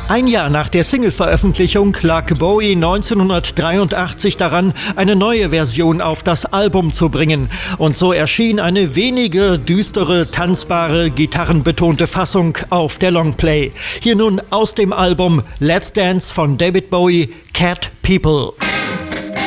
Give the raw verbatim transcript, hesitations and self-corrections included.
Ein Jahr nach der Single-Veröffentlichung lag Bowie neunzehnhundertdreiundachtzig daran, eine neue Version auf das Album zu bringen. Und so erschien eine weniger düstere, tanzbare, gitarrenbetonte Fassung auf der Longplay. Hier nun aus dem Album Let's Dance von David Bowie, Cat People.